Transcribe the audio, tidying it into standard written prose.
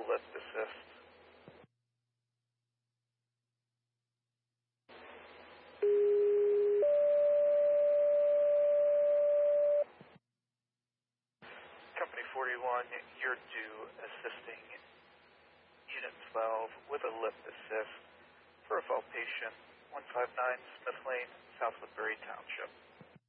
lift assist. Company 41, you're due assisting Unit 12 with a lift assist for a fall patient, 159 Smith Lane, South Woodbury Township.